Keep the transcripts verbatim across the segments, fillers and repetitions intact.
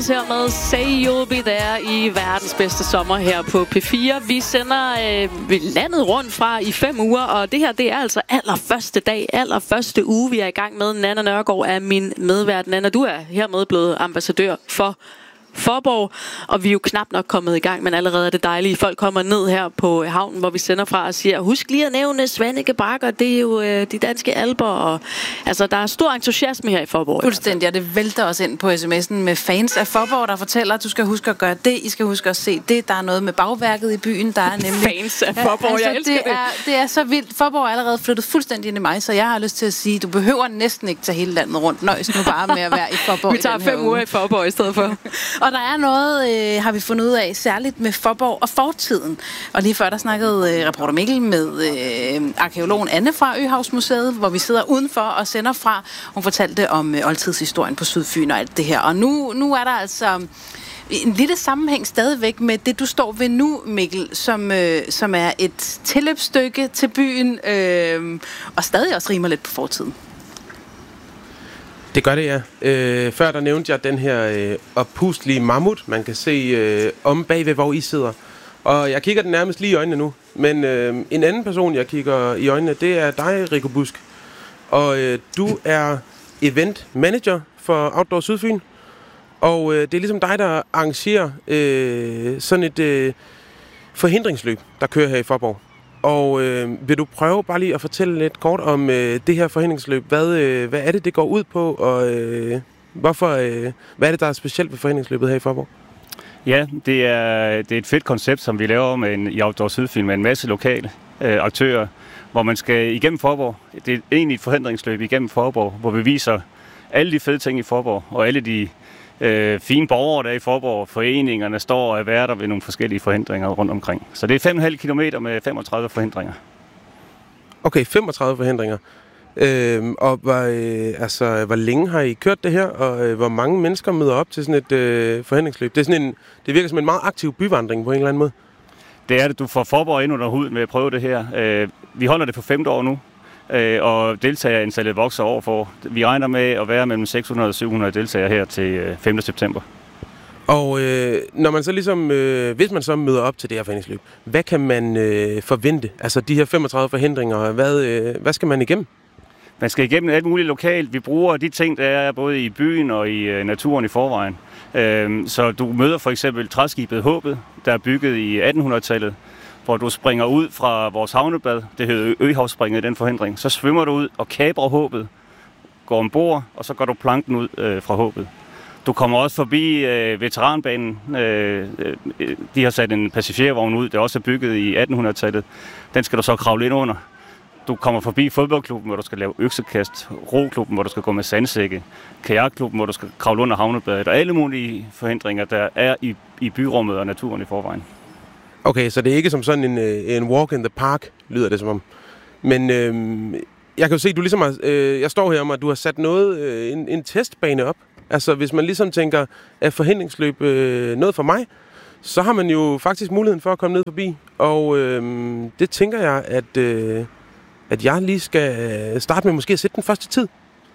Girls her med Say You'll Be There i verdens bedste sommer her på P fire. Vi sender øh, landet rundt fra i fem uger, og det her det er altså allerførste dag, allerførste uge, vi er i gang med. Nanna Nørgaard er min medvært. Nanna, du er hermed blevet ambassadør for Faaborg, og vi er jo knap nok kommet i gang, men allerede er det dejligt. Folk kommer ned her på havnen, hvor vi sender fra og siger, husk lige at nævne Svaneke Bakker, det er jo øh, de danske alper, og altså der er stor entusiasme her i Faaborg. Fuldstændig, og det vælter os ind på sms'en med fans af Faaborg, der fortæller, at du skal huske at gøre det, I skal huske at se det, der er noget med bagværket i byen, der er nemlig... Fans af Faaborg, ja, altså, jeg elsker det. Det. Er, det er så vildt. Faaborg er allerede flyttet fuldstændig ind i mig, så jeg har lyst til at sige, du behøver næsten ikke tage hele landet rundt. Nøjes nu bare med at være i Faaborg. Vi tager fem uger i Faaborg i stedet for. Og der er noget, øh, har vi fundet ud af, særligt med Faaborg og fortiden. Og lige før der snakkede øh, reporter Mikkel med øh, arkæologen Anne fra Øhavsmuseet, hvor vi sidder udenfor og sender fra. Hun fortalte om øh, oldtidshistorien på Sydfyn og alt det her. Og nu, nu er der altså en lille sammenhæng stadigvæk med det, du står ved nu, Mikkel, som, øh, som er et tilløbsstykke til byen, øh, og stadig også rimer lidt på fortiden. Det gør det, ja. Øh, før der nævnte jeg den her øh, oppustelige mammut, man kan se øh, om bagved, hvor I sidder. Og jeg kigger den nærmest lige i øjnene nu. Men øh, en anden person, jeg kigger i øjnene, det er dig, Rico Busk. Og øh, du er event manager for Outdoor Sydfyn. Og øh, det er ligesom dig, der arrangerer øh, sådan et øh, forhindringsløb, der kører her i Faaborg. Og øh, vil du prøve bare lige at fortælle lidt kort om øh, det her forhindringsløb? Hvad, øh, hvad er det, det går ud på, og øh, hvorfor, øh, hvad er det, der er specielt ved forhindringsløbet her i Faaborg? Ja, det er, det er et fedt koncept, som vi laver med en, i Outdoor Sydfyn med en masse lokale øh, aktører, hvor man skal igennem Faaborg. Det er egentlig et forhindringsløb igennem Faaborg, hvor vi viser alle de fede ting i Faaborg, og alle de øh, fine borgere, der er i Faaborg. Foreningerne står og er værter ved nogle forskellige forhindringer rundt omkring. Så det er fem komma fem kilometer med femogtredive forhindringer. Okay, femogtredive forhindringer. Øhm, og hvor, øh, altså, hvor længe har I kørt det her, og øh, hvor mange mennesker møder op til sådan et øh, forhindringsløb? Det, er sådan en, det virker som en meget aktiv byvandring på en eller anden måde. Det er det. Du får Faaborg ind under huden med at prøve det her. Øh, vi holder det på femte år nu, øh, og deltagerantallet vokser år for år. Vi regner med at være mellem seks hundrede og syv hundrede deltagere her til øh, femte september. Og øh, når man så ligesom, øh, hvis man så møder op til det her forhindringsløb, hvad kan man øh, forvente? Altså de her femogtredive forhindringer, hvad, øh, hvad skal man igennem? Man skal igennem alt muligt lokalt. Vi bruger de ting, der er både i byen og i øh, naturen i forvejen. Øh, så du møder for eksempel træskibet Håbet, der er bygget i attenhundredetallet, hvor du springer ud fra vores havnebad. Det hedder Øhavsspringet i den forhindring. Så svømmer du ud og kaprer Håbet, går ombord, og så går du planken ud øh, fra Håbet. Du kommer også forbi øh, veteranbanen. Øh, øh, de har sat en passagervogn ud, der også er bygget i attenhundredetallet. Den skal du så kravle ind under. Du kommer forbi fodboldklubben, hvor du skal lave øksekast, roklubben, hvor du skal gå med sandsække, kajakklubben, hvor du skal kravle under havnebadet, og alle mulige forhindringer, der er i, i byrummet og naturen i forvejen. Okay, så det er ikke som sådan en, en walk in the park, lyder det som om. Men øh, jeg kan jo se, du ligesom har, øh, jeg står her om, at du har sat noget, øh, en, en testbane op. Altså hvis man ligesom tænker, at forhindringsløb øh, noget for mig, så har man jo faktisk muligheden for at komme ned forbi. Og øh, det tænker jeg, at... Øh, at jeg lige skal starte med måske at sætte den første tid.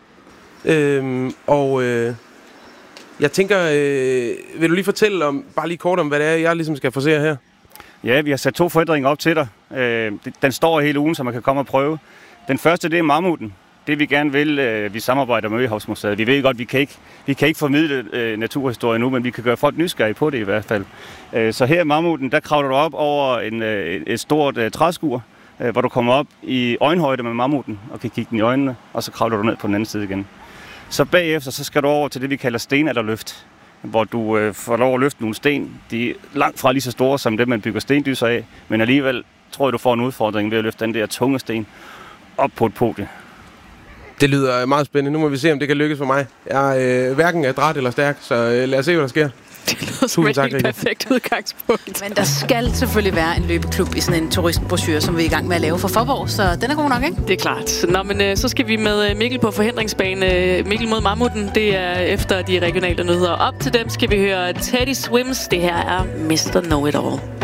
Øhm, og øh, jeg tænker, øh, vil du lige fortælle om, bare lige kort om, hvad det er, jeg ligesom skal forsere her? Ja, vi har sat to forhindringer op til dig. Øh, den står hele ugen, så man kan komme og prøve. Den første, det er mammuten. Det vi gerne vil, øh, vi samarbejder med Øhavsmuseet. Vi ved godt, vi kan ikke, vi kan ikke formidle øh, naturhistorie nu, men vi kan gøre folk nysgerrige på det i hvert fald. Øh, så her i mammuten, der kravler du op over en, øh, et stort øh, træskur, hvor du kommer op i øjenhøjde med mammuten og kan kigge den i øjnene, og så kravler du ned på den anden side igen. Så bagefter så skal du over til det, vi kalder stenalderløft, hvor du øh, får lov at løfte nogle sten. De er langt fra lige så store som det, man bygger stendyser af, men alligevel tror jeg, du får en udfordring ved at løfte den der tunge sten op på et podie. Det lyder meget spændende. Nu må vi se, om det kan lykkes for mig. Jeg er øh, hverken adræt eller stærk, så øh, lad os se, hvad der sker. Det lyder som et helt perfekt udgangspunkt. Men der skal selvfølgelig være en løbeklub i sådan en turistbrochure, som vi er i gang med at lave for Faaborg, så den er god nok, ikke? Det er klart. Nå, men øh, så skal vi med Mikkel på forhindringsbane. Mikkel mod Mammuten, det er efter de regionale nyheder. Op til dem skal vi høre Teddy Swims. Det her er mister Know It All.